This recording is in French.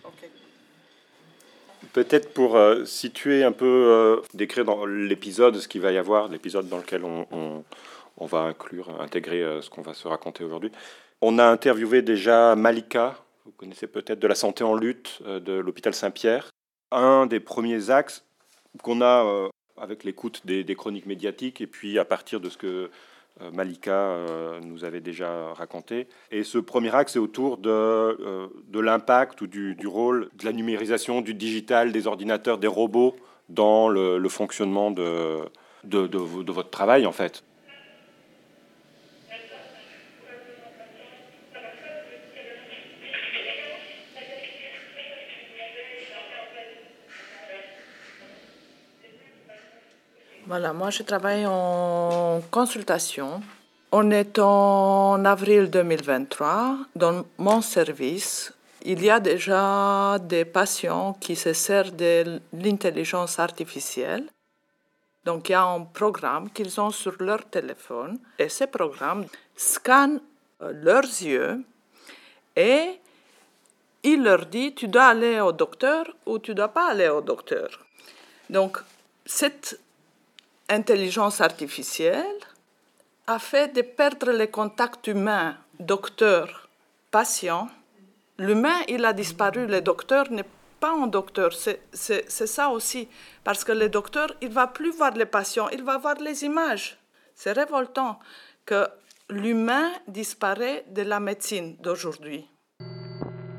Ok. Peut-être pour situer un peu, décrire dans l'épisode ce qu'il va y avoir, l'épisode dans lequel on va intégrer ce qu'on va se raconter aujourd'hui. On a interviewé déjà Malika, vous connaissez peut-être, de la santé en lutte de l'hôpital Saint-Pierre. Un des premiers axes qu'on a avec l'écoute des chroniques médiatiques et puis à partir de ce que Malika nous avait déjà raconté. Et ce premier axe est autour de l'impact ou du rôle de la numérisation, du digital, des ordinateurs, des robots dans le fonctionnement de votre travail en fait. Voilà, moi je travaille en consultation. On est en avril 2023. Dans mon service, il y a déjà des patients qui se servent de l'intelligence artificielle. Donc il y a un programme qu'ils ont sur leur téléphone et ce programme scanne leurs yeux et il leur dit tu dois aller au docteur ou tu ne dois pas aller au docteur. Donc cette intelligence artificielle a fait de perdre le contact humain docteur-patient. L'humain, il a disparu. Le docteur n'est pas un docteur. C'est ça aussi. Parce que le docteur, il ne va plus voir les patients, il va voir les images. C'est révoltant que l'humain disparaît de la médecine d'aujourd'hui.